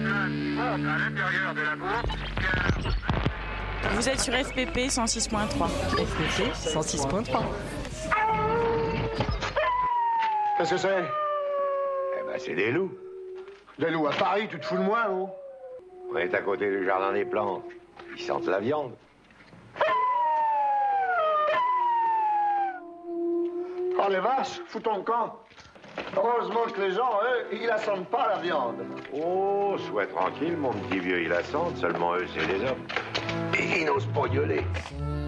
Vous êtes sur FPP 106.3. FPP 106.3. Qu'est-ce que c'est? Eh ben, c'est des loups. Des loups à Paris, tu te fous de moi, ou? On est à côté du jardin des plantes. Ils sentent la viande. Oh, les vaches, fous ton camp. Heureusement que les gens, eux, ils la sentent pas, la viande. Oh, sois tranquille, mon petit vieux, ils la sentent. Seulement eux, c'est les hommes. Et ils n'osent pas gueuler.